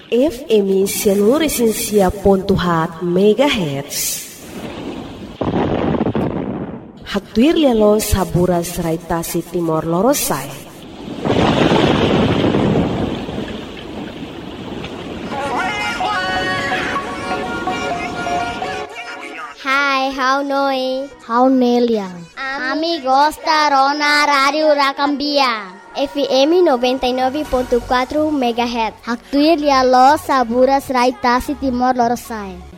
FM 106.7 MHz. Haktuir lialo saburas raitasi Timor Lorosai. Hai, how noi? How neliang? Amigos da Rona Radio Rakambia. FM 99.4 MHz. Haktuir lialo saburas raitasi Timor Lorosai.